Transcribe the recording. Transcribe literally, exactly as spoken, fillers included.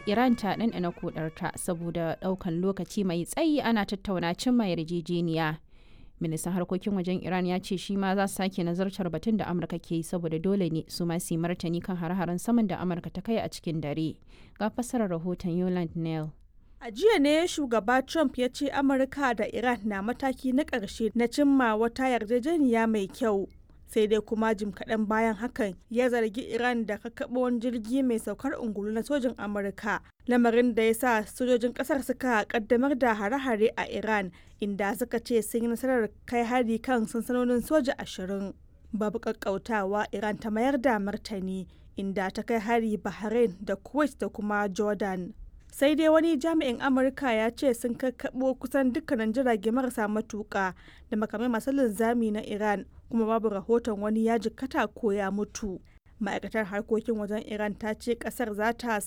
Iran ta ɗanɗana kodarta saboda ɗaukan lokaci mai tsayi ana tattauna cimma yarjejeniya. Ministan harkokin wajen Iran ya ce shi ma za su sake nazartar batun da Amurka ke yi saboda dole ne su ma su yi martani kan hare-haren saman da Amurka ta kai a cikin dare. Ga fassarar rahoton Yolande Neal. A jiya ne shugaba Trump ya ce Amurka da Iran na mataki na ƙarshe na cimma wata yarjejeniya mai kyau. Sai dai kuma jim kaɗan bayan hakan ya zargi Iran da kakkaɓo wani jirgi mai saukar ungulu na sojin Amurka, lamarin da ya sa sojojin ƙasar suka ƙaddamar da hare-hare a Iran, inda suka ce sun yi nasarar kai hari kan sansanonin soja ashirin. Babu ƙaƙƙautawa Iran ta mayar da martani, inda ta kai hari Bahrain da Kuwait da kuma Jordan. Sai dai wani jami'in Amurka ya ce sun kakkaɓo kusan dukkanin jirage marasa matuƙa da makamai masu linzami na Iran, kuma babu rahoton wani ya jikkata ko ya mutu. Ma'aikatar harkokin wajen Iran ta ce ƙasar za ta